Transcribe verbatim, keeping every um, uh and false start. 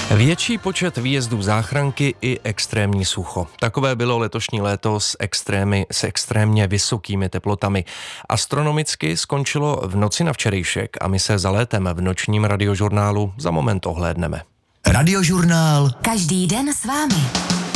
Větší počet výjezdů záchranky i extrémní sucho. Takové bylo letošní léto s, extrémy, s extrémně vysokými teplotami. Astronomicky skončilo v noci na včerejšek a my se za létem v nočním radiožurnálu za moment ohlédneme. Radiožurnál. Každý den s vámi.